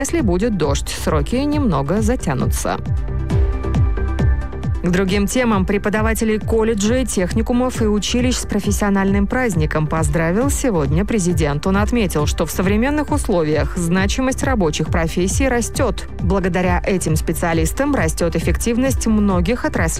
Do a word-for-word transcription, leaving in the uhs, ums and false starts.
Если будет дождь, сроки немного затянутся. К другим темам преподавателей колледжей, техникумов и училищ с профессиональным праздником поздравил сегодня президент. Он отметил, что в современных условиях значимость рабочих профессий растет. Благодаря этим специалистам растет эффективность многих отраслей